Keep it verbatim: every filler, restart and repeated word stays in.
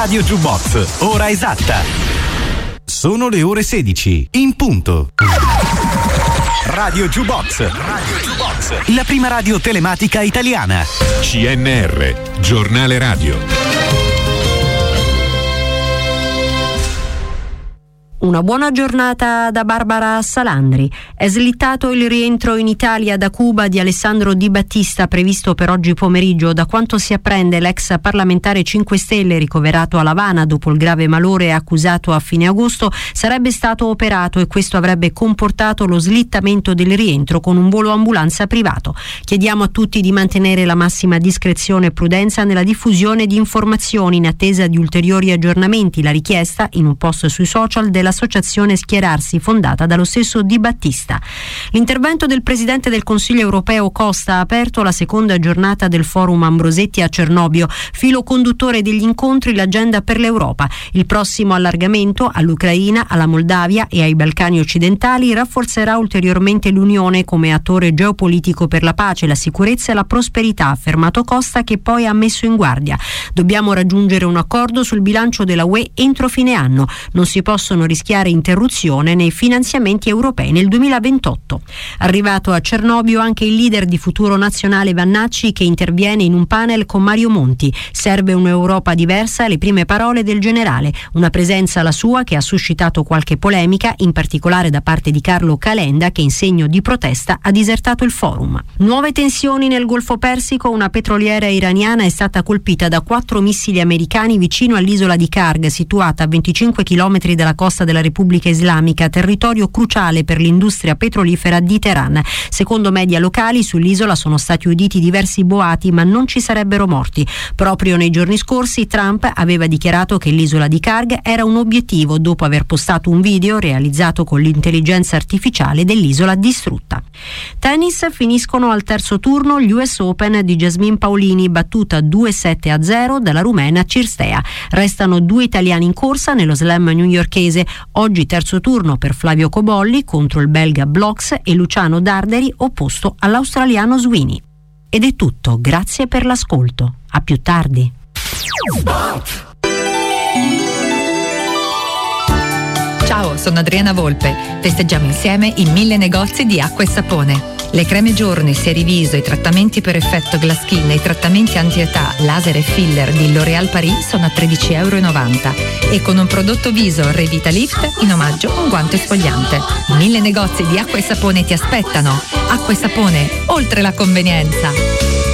Radio Jukebox, ora esatta. Sono le ore sedici, in punto. Radio Jukebox, Radio Jukebox, la prima radio telematica italiana. C N R, giornale radio. Una buona giornata da Barbara Salandri. È slittato il rientro in Italia da Cuba di Alessandro Di Battista, previsto per oggi pomeriggio. Da quanto si apprende, l'ex parlamentare cinque Stelle, ricoverato a L'Avana dopo il grave malore accusato a fine agosto, sarebbe stato operato e questo avrebbe comportato lo slittamento del rientro con un volo ambulanza privato. Chiediamo a tutti di mantenere la massima discrezione e prudenza nella diffusione di informazioni in attesa di ulteriori aggiornamenti. La richiesta, in un post sui social, della Associazione Schierarsi, fondata dallo stesso Di Battista. L'intervento del Presidente del Consiglio europeo Costa ha aperto la seconda giornata del Forum Ambrosetti a Cernobbio, filo conduttore degli incontri l'agenda per l'Europa. Il prossimo allargamento all'Ucraina, alla Moldavia e ai Balcani occidentali rafforzerà ulteriormente l'Unione come attore geopolitico per la pace, la sicurezza e la prosperità, ha affermato Costa, che poi ha messo in guardia. Dobbiamo raggiungere un accordo sul bilancio della U E entro fine anno. Non si possono rischiare interruzione nei finanziamenti europei nel duemilaventotto. Arrivato a Cernobbio anche il leader di Futuro Nazionale Vannacci, che interviene in un panel con Mario Monti. Serve un'Europa diversa, le prime parole del generale. Una presenza, la sua, che ha suscitato qualche polemica, in particolare da parte di Carlo Calenda, che in segno di protesta ha disertato il forum. Nuove tensioni nel Golfo Persico. Una petroliera iraniana è stata colpita da quattro missili americani vicino all'isola di Karg, situata a venticinque chilometri dalla costa della Repubblica Islamica, territorio cruciale per l'industria petrolifera di Teheran. Secondo media locali, sull'isola sono stati uditi diversi boati, ma non ci sarebbero morti. Proprio nei giorni scorsi Trump aveva dichiarato che l'isola di Karg era un obiettivo, dopo aver postato un video realizzato con l'intelligenza artificiale dell'isola distrutta. Tennis, finiscono al terzo turno gli U S Open di Jasmine Paolini, battuta due sette a zero dalla rumena Cirstea. Restano due italiani in corsa nello slam newyorkese. Oggi terzo turno per Flavio Cobolli contro il belga Blox e Luciano Darderi, opposto all'australiano Sweeney. Ed è tutto, grazie per l'ascolto. A più tardi. Ciao, sono Adriana Volpe. Festeggiamo insieme i mille negozi di acqua e sapone. Le creme giorni, serie viso, i trattamenti per effetto glass skin e i trattamenti anti-età, laser e filler di L'Oréal Paris sono a tredici virgola novanta euro e con un prodotto viso Revitalift in omaggio un guanto esfoliante. Mille negozi di acqua e sapone ti aspettano. Acqua e sapone, oltre la convenienza.